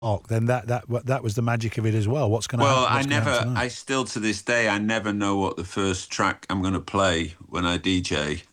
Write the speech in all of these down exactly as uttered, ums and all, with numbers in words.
then that that that was the magic of it as well. What's going to well, happen? Well, I never, happen I still to this day, I never know what the first track I'm going to play when I D J.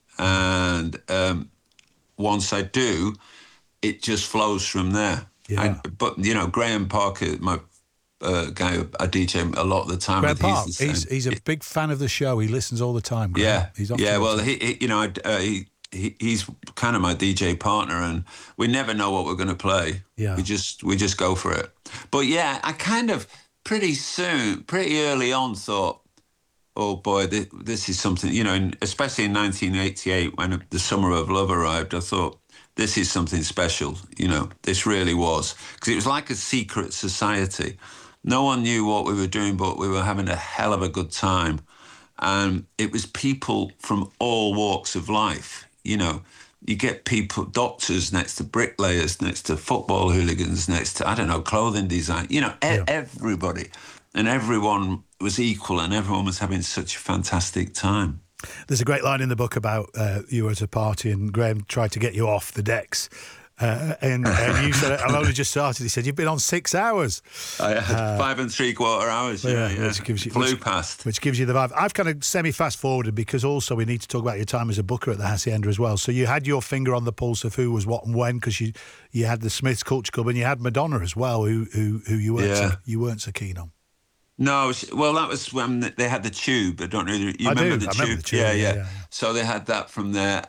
And um, once I do, it just flows from there. Yeah. I, but, you know, Graham Parker, my uh, guy I D J a lot of the time. Graham Park, he's, he's, he's a big fan of the show. He listens all the time, Graham. Yeah, he's yeah, well, he, he, you know, uh, he, he he's kind of my D J partner, and we never know what we're going to play. Yeah. We just, we just go for it. But yeah, I kind of pretty soon, pretty early on thought, oh boy, this, this is something, you know, in, especially in nineteen eighty-eight when the Summer of Love arrived, I thought, this is something special, you know, this really was. Because it was like a secret society. No one knew what we were doing, but we were having a hell of a good time. And it was people from all walks of life, you know. You get people, doctors next to bricklayers, next to football hooligans, next to, I don't know, clothing design, you know, e- yeah. everybody. And everyone was equal and everyone was having such a fantastic time. There's a great line in the book about uh, you were at a party and Graham tried to get you off the decks. Uh, and, and you said, I've only just started. He said, you've been on six hours. I had uh, five and three quarter hours. Yeah, yeah. Which gives you, Flew which, past. Which gives you the vibe. I've kind of semi-fast forwarded because also we need to talk about your time as a booker at the Hacienda as well. So you had your finger on the pulse of who was what and when, because you you had the Smiths Culture Club and you had Madonna as well, who who, who you, weren't yeah. so, you weren't so keen on. No, well, that was when they had the Tube. I don't know. You I remember, do. the, I tube? remember the Tube? Yeah, yeah, yeah. yeah, yeah. So they had that from there,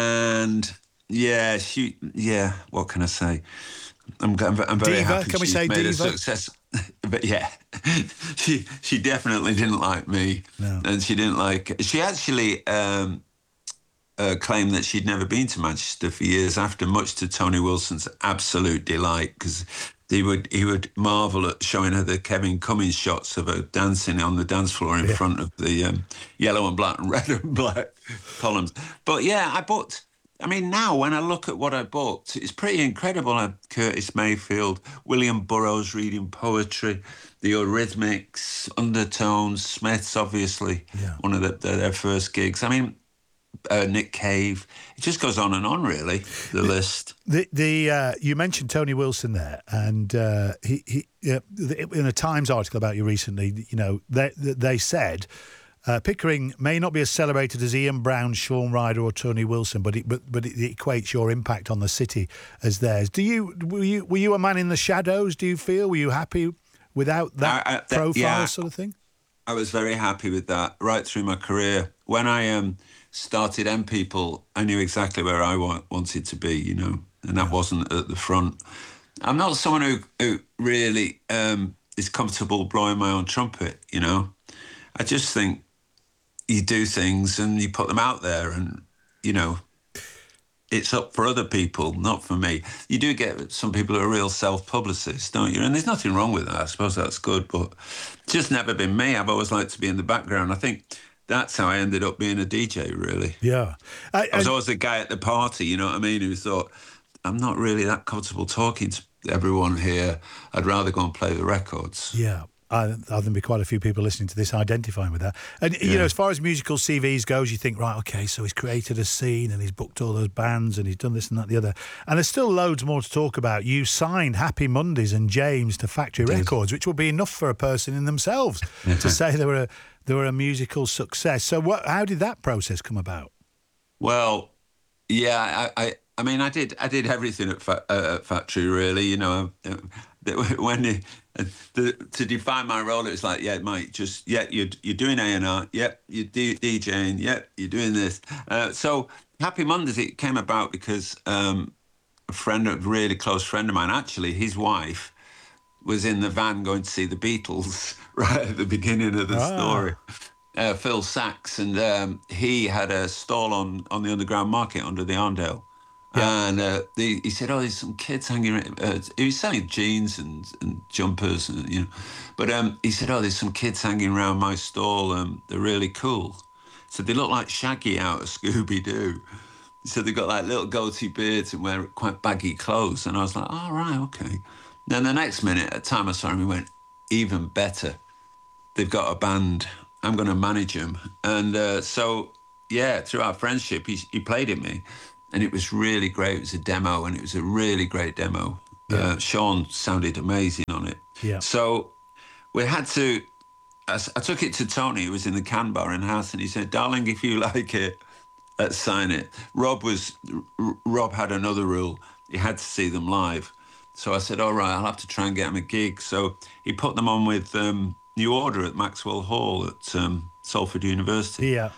and yeah, she, yeah. What can I say? I'm, I'm, I'm very diva, happy can we she's say made diva? a success. But yeah, she she definitely didn't like me, no. and she didn't like. She actually um, uh, claimed that she'd never been to Manchester for years after, much to Tony Wilson's absolute delight, because he would he would marvel at showing her the Kevin Cummins shots of her dancing on the dance floor in yeah. front of the um, yellow and black and red and black columns. But yeah, I booked. I mean, now when I look at what I booked, it's pretty incredible. I had Curtis Mayfield, William Burroughs reading poetry, the Eurythmics, Undertones, Smiths, obviously, yeah. one of the, the, their first gigs. I mean, uh, Nick Cave. It just goes on and on, really, the, the list. The the uh, you mentioned Tony Wilson there, and uh, he he uh, in a Times article about you recently, you know, they they said. Uh, Pickering may not be as celebrated as Ian Brown, Shaun Ryder or Tony Wilson, but it, but but it equates your impact on the city as theirs. Do you were you were you a man in the shadows? Do you feel were you happy without that I, I, that, profile yeah, sort of thing? I was very happy with that right through my career. When I um, started M People, I knew exactly where I wa- wanted to be, you know, and that yeah. wasn't at the front. I'm not someone who who really um, is comfortable blowing my own trumpet, you know. I just think. You do things and you put them out there and, you know, it's up for other people, not for me. You do get some people who are real self-publicists, don't you? And there's nothing wrong with that. I suppose that's good, but it's just never been me. I've always liked to be in the background. I think that's how I ended up being a D J, really. Yeah. I, I was always the guy at the party, you know what I mean, who thought, I'm not really that comfortable talking to everyone here. I'd rather go and play the records. Yeah. I, I think there'll be quite a few people listening to this identifying with that. And, yeah. you know, as far as musical C Vs goes, you think, right, okay, so he's created a scene and he's booked all those bands and he's done this and that, the other. And there's still loads more to talk about. You signed Happy Mondays and James to Factory Records, which would be enough for a person in themselves to say they were a, they were a musical success. So what? How did that process come about? Well, yeah, I, I, I mean, I did I did everything at, fa- uh, at Factory, really, you know. Uh, when you, uh, the, to define my role, it's like, yeah, mate, just, yeah, you're, you're doing A and R, yep, you're D- DJing, yep, you're doing this. Uh, so Happy Mondays, it came about because um, a friend, a really close friend of mine, actually, his wife was in the van going to see the Beatles right at the beginning of the ah. story. Uh, Phil Sachs, and um, he had a stall on, on the Underground Market under the Arndale. Yeah. And uh, the, he said, oh, there's some kids hanging around. Uh, he was selling jeans and, and jumpers, and, you know. But um, he said, oh, there's some kids hanging around my stall. Um, they're really cool. So they look like Shaggy out of Scooby-Doo. So they've got like little goatee beards and wear quite baggy clothes. And I was like, oh, right, okay. Then the next minute, at the time I saw him, he went, even better. They've got a band. I'm going to manage them. And uh, so, yeah, through our friendship, he, he played at me. And it was really great. It was a demo, and it was a really great demo. Yeah. Uh, Sean sounded amazing on it. Yeah. So we had to. I, s- I took it to Tony, who was in the can bar in the house, and he said, "Darling, if you like it, let's sign it." Rob was R- Rob had another rule; he had to see them live. So I said, "All right, I'll have to try and get him a gig." So he put them on with um, New Order at Maxwell Hall at um, Salford University, Yeah.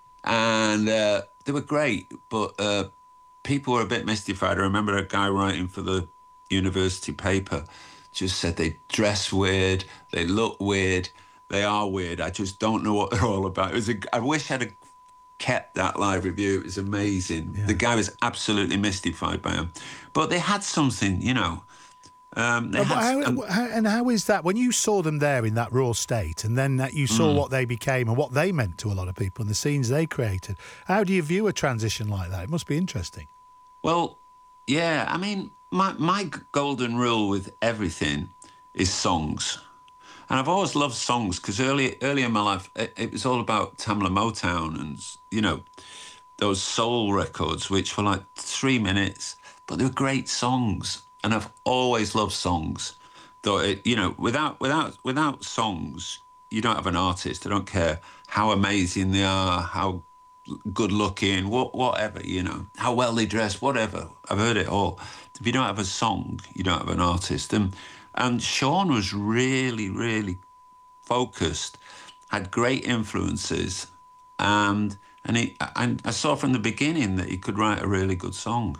and uh, they were great, but uh, people were a bit mystified. I remember a guy writing for the university paper just said they dress weird, they look weird, they are weird. I just don't know what they're all about. It was a, I wish I'd have kept that live review. It was amazing. Yeah. The guy was absolutely mystified by them, but they had something, you know. Um, they Uh, but had, how, um, how- and how is that when you saw them there in that raw state, and then that you saw Mm. what they became and what they meant to a lot of people and the scenes they created? How do you view a transition like that? It must be interesting. well, yeah. I mean, my my g- golden rule with everything is songs. And I've always loved songs because early, early in my life, it, it was all about Tamla Motown and, you know, those soul records, which were like three minutes, but they were great songs. And I've always loved songs. Though, it, you know, without, without, without songs, you don't have an artist. I don't care how amazing they are, how good looking, what, whatever, you know, how well they dress, whatever. I've heard it all. If you don't have a song, you don't have an artist. And and Sean was really, really focused, had great influences, and and he and I saw from the beginning that he could write a really good song.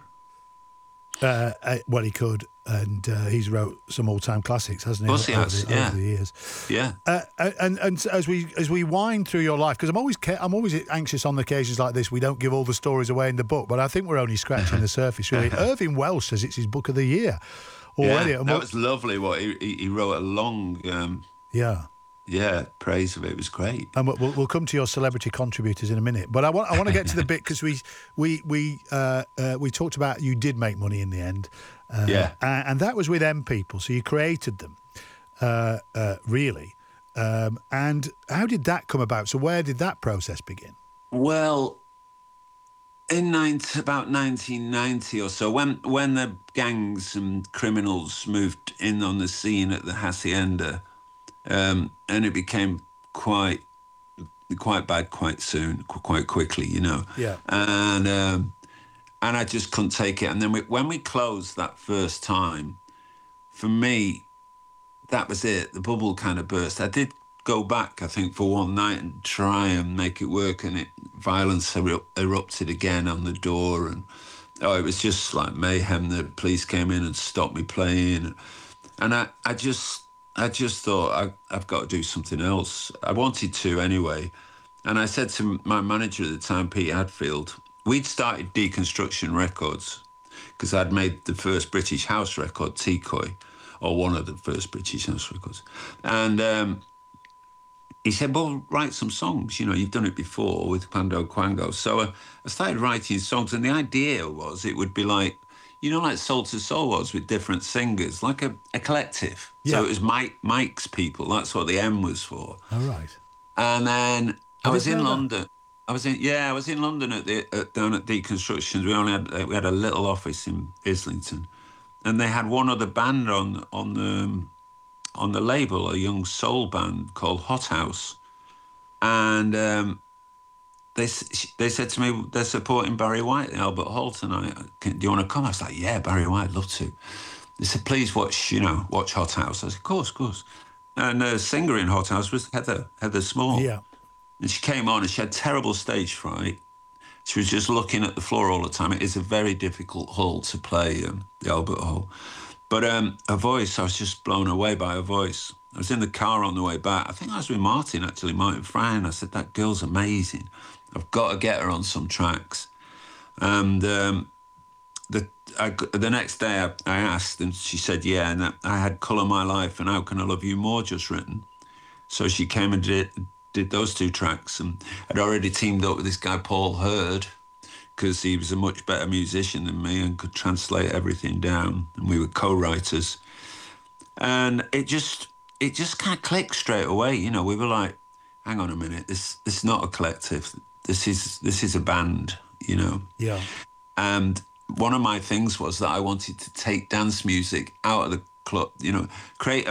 Uh, uh, well, he could, and uh, he's wrote some all-time classics, hasn't he? Of course he over, has, the, yeah. over the years. Yeah. Uh, and and as we as we wind through your life, because I'm always ca- I'm always anxious on occasions like this. We don't give all the stories away in the book, but I think we're only scratching the surface. Really, Irving Welsh says it's his book of the year already. Yeah, And that what- was lovely. What he he, he wrote a long, um, yeah. yeah, praise of it. It was great. And we'll, we'll come to your celebrity contributors in a minute, but I want I want to get to the bit because we we we uh, uh, we talked about you did make money in the end, uh, Yeah. and, and that was with M People, so you created them, uh, uh, really, um, and how did that come about? So where did that process begin? Well, in ninety, about nineteen ninety or so, when when the gangs and criminals moved in on the scene at the Hacienda, um, and it became quite quite bad quite soon, qu- quite quickly, you know. Yeah. And um, and I just couldn't take it. And then we, when we closed that first time, for me, that was it. The bubble kind of burst. I did go back, I think, for one night and try and make it work, and it violence eru- erupted again on the door, and oh, it was just like mayhem. The police came in and stopped me playing, and I, I just, I just thought I, I've got to do something else. I wanted to anyway, and I said to my manager at the time, Pete Hadfield, we'd started Deconstruction Records because I'd made the first British house record, Tikoi, or one of the first British house records, and. Um, He said, well, write some songs. You know, you've done it before with Quando Quango. So uh, I started writing songs, and the idea was it would be like, you know, like Soul to Soul was with different singers, like a, a collective. Yeah. So it was Mike, Mike's people. That's what the M was for. All right. And then I I was didn't in know that. London. I was in, yeah, I was in London at the at, down at Deconstructions. We only had uh, we had a little office in Islington, and they had one other band on on the on the label, a young soul band called Hot House, and um, they s- they said to me they're supporting Barry White at Albert Hall tonight. Can, do you want to come? I was like, yeah, Barry White, I'd love to. They said, please watch, you know, watch Hot House. I said, of course, of course. And the singer in Hot House was Heather Heather Small. Yeah. And she came on and she had terrible stage fright. She was just looking at the floor all the time. It is a very difficult hall to play, um, the Albert Hall. But um, her voice, I was just blown away by her voice. I was in the car on the way back. I think I was with Martin, actually, Martin Fran. I said, that girl's amazing. I've got to get her on some tracks. And um, the I, the next day I, I asked, and she said, yeah. And I had Colour My Life and How Can I Love You More just written. So she came and did, did those two tracks. And I'd already teamed up with this guy, Paul Hurd, because he was a much better musician than me and could translate everything down. And we were co-writers. And it just it just kind of clicked straight away. You know, we were like, hang on a minute, this this is not a collective. This is this is a band, you know. Yeah. And one of my things was that I wanted to take dance music out of the club, you know, create a